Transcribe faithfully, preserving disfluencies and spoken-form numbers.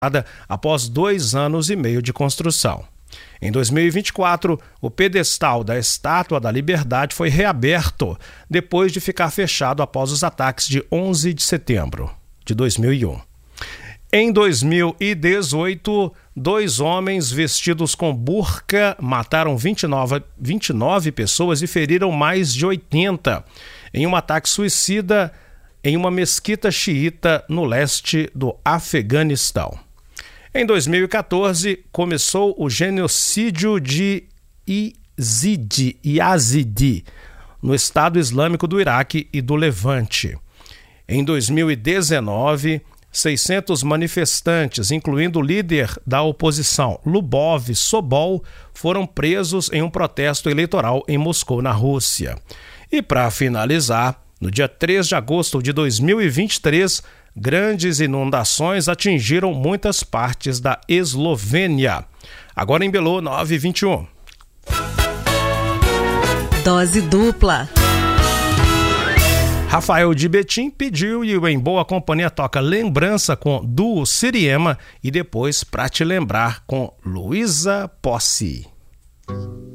após dois anos e meio de construção. Em dois mil e vinte e quatro, o pedestal da Estátua da Liberdade foi reaberto, depois de ficar fechado após os ataques de onze de setembro de dois mil e um. Em dois mil e dezoito, dois homens vestidos com burca mataram vinte e nove, vinte e nove pessoas e feriram mais de oitenta em um ataque suicida em uma mesquita xiita no leste do Afeganistão. Em dois mil e quatorze, começou o genocídio de Yazidi, Yazidi no Estado Islâmico do Iraque e do Levante. Em dois mil e dezenove, seiscentos manifestantes, incluindo o líder da oposição, Lubov Sobol, foram presos em um protesto eleitoral em Moscou, na Rússia. E para finalizar, no dia três de agosto de dois mil e vinte e três, grandes inundações atingiram muitas partes da Eslovênia. Agora em Belo, nove e vinte e um. Dose dupla. Rafael de Betim pediu e o Em Boa Companhia toca Lembrança com Duo Siriema e depois Pra Te Lembrar com Luísa Posse.